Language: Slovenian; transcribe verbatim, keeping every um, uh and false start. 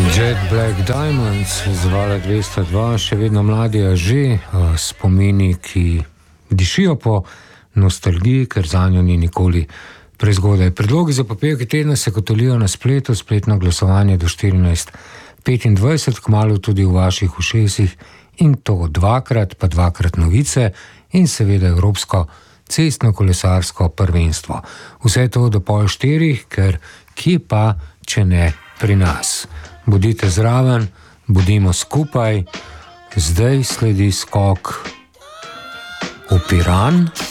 Jet Black Diamonds z vala dvesto dva, še vedno mladi, a že spomini, ki dišijo po nostalgiji, ker zanjo ni nikoli prezgodaj. Predlogi za popevke tedna se kotolijo na spletu, spletno glasovanje do štirinajst petindvajset, kmalu tudi v vaših ušesih, in to dvakrat, pa dvakrat novice in seveda evropsko cestno-kolesarsko prvenstvo. Vse to do pol štirih, ker kje pa, če ne pri nas. Bodite zraven, bodimo skupaj, zdaj sledi skok v Piran.